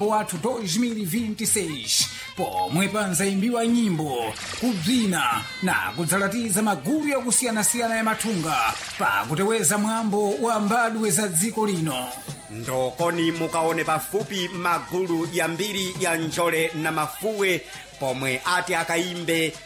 wathu 2026 pomwe panzaimbiwa nyimbo kubzina na kudzalatiza magulu yakusiyana-siyana ya mathunga pakuteweza mwambo wa mbadwe za dziko lino. ndokoni mukaone pafupi magulu yambiri ya njole na mafuwe pomwe ati akaimbe